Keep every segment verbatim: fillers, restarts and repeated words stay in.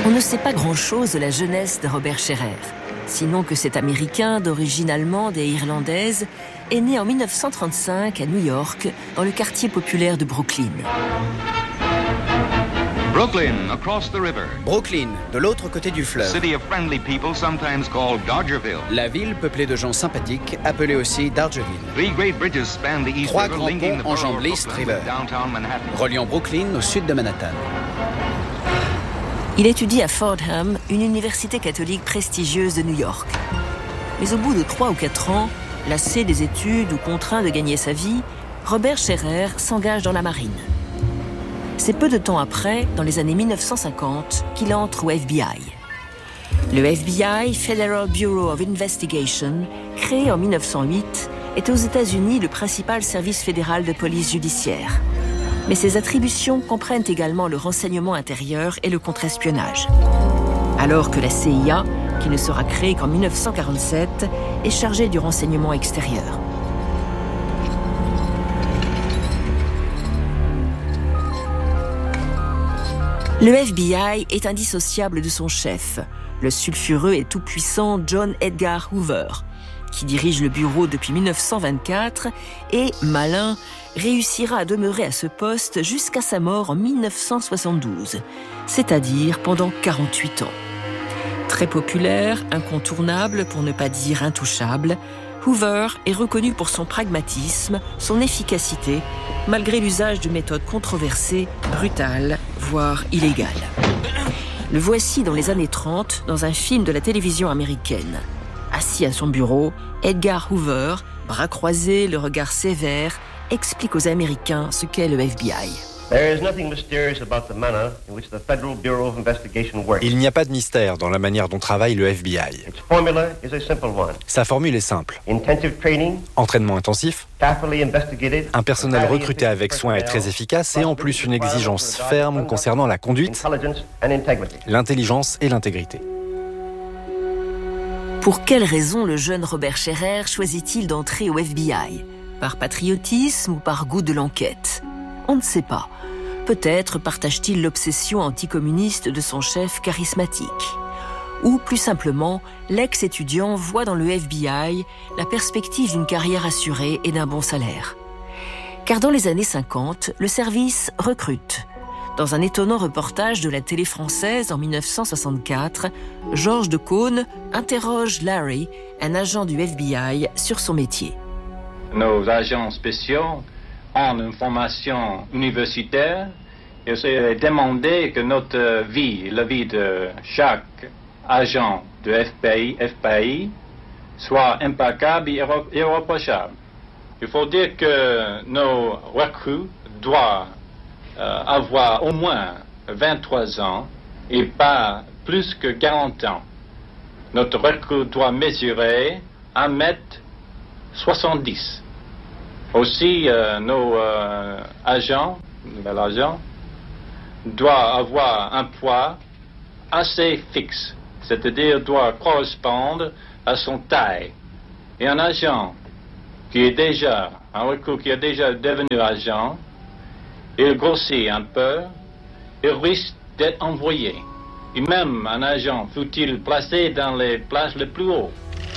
On ne sait pas grand-chose de la jeunesse de Robert Scherer, sinon que cet Américain d'origine allemande et irlandaise est né en mille neuf cent trente-cinq à New York, dans le quartier populaire de Brooklyn. Brooklyn, across the river. Brooklyn, de l'autre côté du fleuve. City of friendly people, sometimes called Dodgerville. La ville peuplée de gens sympathiques, appelée aussi Dodgerville. Three great bridges span the East Trois River, grands linking the ponts borough enjambent of l'East Brooklyn River, with downtown Manhattan. reliant Brooklyn au sud de Manhattan. Il étudie à Fordham, une université catholique prestigieuse de New York. Mais au bout de trois ou quatre ans, lassé des études ou contraint de gagner sa vie, Robert Scherer s'engage dans la marine. C'est peu de temps après, dans les années mille neuf cent cinquante, qu'il entre au F B I. Le F B I, Federal Bureau of Investigation, créé en mille neuf cent huit, est aux États-Unis le principal service fédéral de police judiciaire. Mais ses attributions comprennent également le renseignement intérieur et le contre-espionnage. Alors que la C I A, qui ne sera créée qu'en mille neuf cent quarante-sept, est chargée du renseignement extérieur. Le F B I est indissociable de son chef, le sulfureux et tout-puissant John Edgar Hoover, qui dirige le bureau depuis mille neuf cent vingt-quatre et, malin, réussira à demeurer à ce poste jusqu'à sa mort en mille neuf cent soixante-douze, c'est-à-dire pendant quarante-huit ans. Très populaire, incontournable, pour ne pas dire intouchable, Hoover est reconnu pour son pragmatisme, son efficacité, malgré l'usage de méthodes controversées, brutales, voire illégales. Le voici dans les années trente, dans un film de la télévision américaine. Assis à son bureau, Edgar Hoover, bras croisés, le regard sévère, explique aux Américains ce qu'est le F B I. Il n'y a pas de mystère dans la manière dont travaille le F B I. Sa formule est simple. Entraînement intensif, un personnel recruté avec soin et très efficace et en plus une exigence ferme concernant la conduite, l'intelligence et l'intégrité. Pour quelle raison le jeune Robert Scherer choisit-il d'entrer au F B I ? Par patriotisme ou par goût de l'enquête ? On ne sait pas. Peut-être partage-t-il l'obsession anticommuniste de son chef charismatique. Ou, plus simplement, l'ex-étudiant voit dans le F B I la perspective d'une carrière assurée et d'un bon salaire. Car dans les années cinquante, le service recrute. Dans un étonnant reportage de la télé française en mille neuf cent soixante-quatre, Georges de Caunes interroge Larry, un agent du F B I, sur son métier. Nos agents spéciaux ont une formation universitaire et c'est demandé que notre vie, la vie de chaque agent de F B I, F B I soit impeccable et irréprochable. Il faut dire que nos recrues doivent euh, avoir au moins vingt-trois ans et pas plus que quarante ans. Notre recrue doit mesurer un mètre soixante-dix. Aussi, euh, nos euh, agents, nouvel agent, doit avoir un poids assez fixe, c'est-à-dire doit correspondre à son taille. Et un agent qui est déjà, un recrue qui est déjà devenu agent, il grossit un peu, il risque d'être envoyé. Et même un agent, fut-il placé dans les places les plus hautes.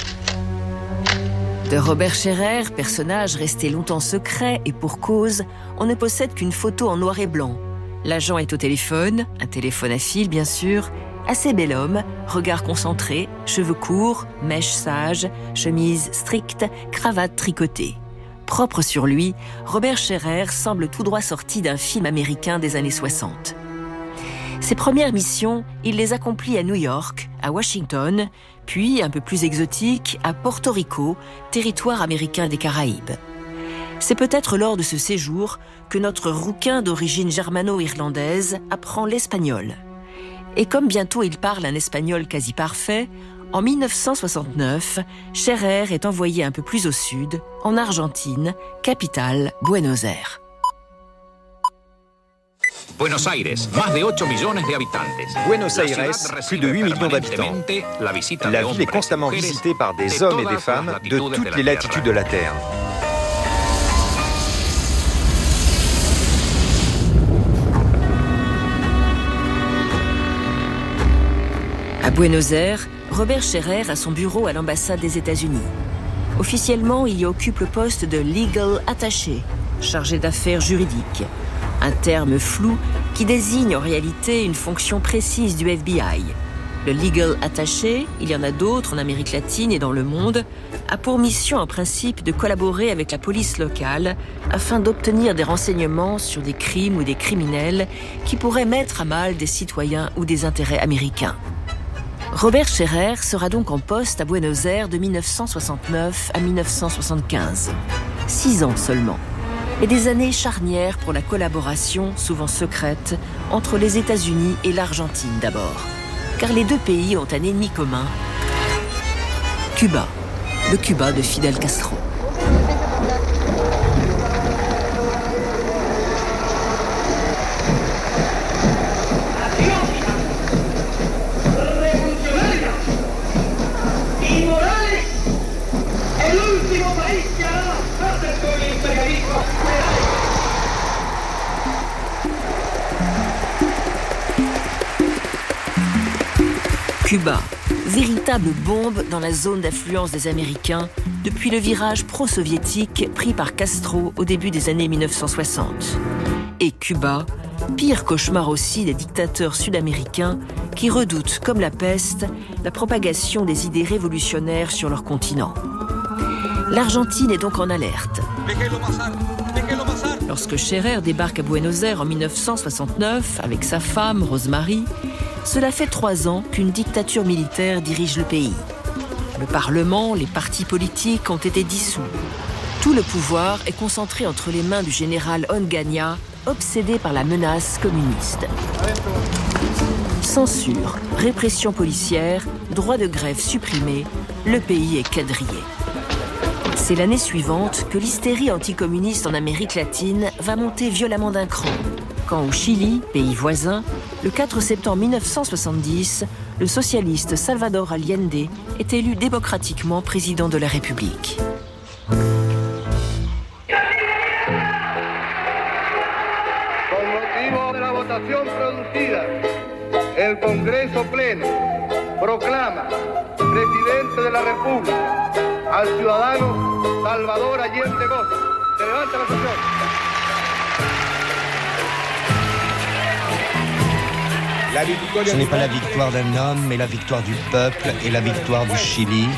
De Robert Scherer, personnage resté longtemps secret et pour cause, on ne possède qu'une photo en noir et blanc. L'agent est au téléphone, un téléphone à fil bien sûr, assez bel homme, regard concentré, cheveux courts, mèches sages, chemise stricte, cravate tricotée. Propre sur lui, Robert Scherer semble tout droit sorti d'un film américain des années soixante. Ses premières missions, il les accomplit à New York, à Washington, puis, un peu plus exotique, à Porto Rico, territoire américain des Caraïbes. C'est peut-être lors de ce séjour que notre rouquin d'origine germano-irlandaise apprend l'espagnol. Et comme bientôt il parle un espagnol quasi parfait, en mille neuf cent soixante-neuf, Scherer est envoyé un peu plus au sud, en Argentine, capitale Buenos Aires. Buenos Aires, más de ocho millones de habitantes. Buenos Aires, plus de huit millions d'habitants. La ville est constamment visitée par des hommes et des femmes de toutes les latitudes de la Terre. Buenos Aires, Robert Scherer a son bureau à l'ambassade des États-Unis. Officiellement, il y occupe le poste de Legal Attaché, chargé d'affaires juridiques. Un terme flou qui désigne en réalité une fonction précise du F B I. Le Legal Attaché, il y en a d'autres en Amérique latine et dans le monde, a pour mission en principe de collaborer avec la police locale afin d'obtenir des renseignements sur des crimes ou des criminels qui pourraient mettre à mal des citoyens ou des intérêts américains. Robert Scherer sera donc en poste à Buenos Aires de mille neuf cent soixante-neuf à mille neuf cent soixante-quinze. Six ans seulement. Et des années charnières pour la collaboration, souvent secrète, entre les États-Unis et l'Argentine d'abord. Car les deux pays ont un ennemi commun, Cuba, le Cuba de Fidel Castro. Cuba, véritable bombe dans la zone d'influence des Américains depuis le virage pro-soviétique pris par Castro au début des années mille neuf cent soixante. Et Cuba, pire cauchemar aussi des dictateurs sud-américains qui redoutent, comme la peste, la propagation des idées révolutionnaires sur leur continent. L'Argentine est donc en alerte. Lorsque Scherer débarque à Buenos Aires en mille neuf cent soixante-neuf avec sa femme, Rosemary, cela fait trois ans qu'une dictature militaire dirige le pays. Le Parlement, les partis politiques ont été dissous. Tout le pouvoir est concentré entre les mains du général Onganía, obsédé par la menace communiste. Censure, répression policière, droit de grève supprimé, le pays est quadrillé. C'est l'année suivante que l'hystérie anticommuniste en Amérique latine va monter violemment d'un cran. Quand au Chili, pays voisin, le quatre septembre mille neuf cent soixante-dix, le socialiste Salvador Allende est élu démocratiquement président de la République. Con motivo de la votación producida, el Congreso Pleno proclama presidente de la República al ciudadano Salvador Allende Goza. Se levanta la sesión. Ce n'est pas la victoire d'un homme, mais la victoire du peuple et la victoire du Chili.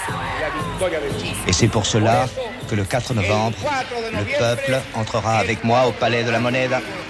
Et c'est pour cela que le quatre novembre, le peuple entrera avec moi au Palais de la Moneda.